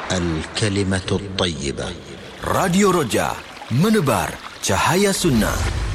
الكلمة الطيبة. Radio Roja, menebar cahaya sunnah.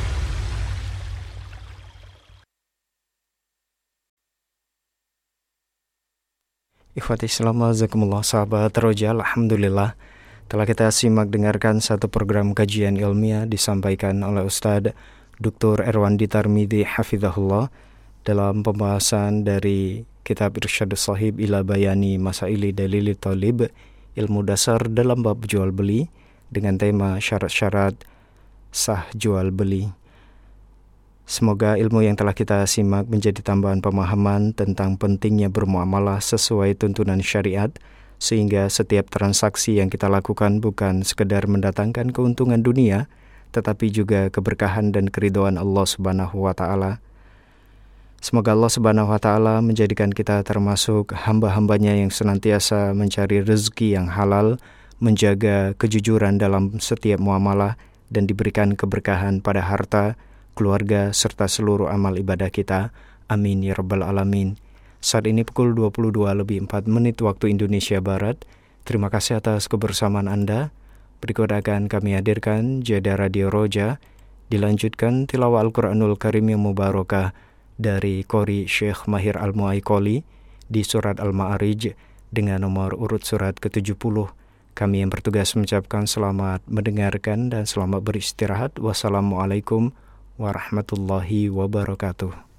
Ikhwati Islam, azakumullah, sahabat Roja, alhamdulillah telah kita simak dengarkan satu program kajian ilmiah disampaikan oleh Ustadz Dr. Erwandi Tarmidhi hafizahullah dalam pembahasan dari kitab Irsyadus Shahib ila Bayani Masaili Dalili Talib, ilmu dasar dalam bab jual beli, dengan tema syarat-syarat sah jual beli. Semoga ilmu yang telah kita simak menjadi tambahan pemahaman tentang pentingnya bermuamalah sesuai tuntunan syariat, sehingga setiap transaksi yang kita lakukan bukan sekedar mendatangkan keuntungan dunia, tetapi juga keberkahan dan keridhaan Allah Subhanahu wa Ta'ala. Semoga Allah Subhanahu wa Ta'ala menjadikan kita termasuk hamba-hambanya yang senantiasa mencari rezeki yang halal, menjaga kejujuran dalam setiap muamalah, dan diberikan keberkahan pada harta, keluarga, serta seluruh amal ibadah kita. Amin ya rabbal alamin. Saat ini pukul 22:04 waktu Indonesia Barat. Terima kasih atas kebersamaan Anda. Berikut akan kami hadirkan jeda Radio Roja, dilanjutkan tilawah Al-Quranul Karim yang mubarakah dari Qori Syekh Mahir Al-Mu'aikoli di surat Al-Ma'arij dengan nomor urut surat ke-70. Kami yang bertugas mengucapkan selamat mendengarkan dan selamat beristirahat. Wassalamualaikum warahmatullahi wabarakatuh.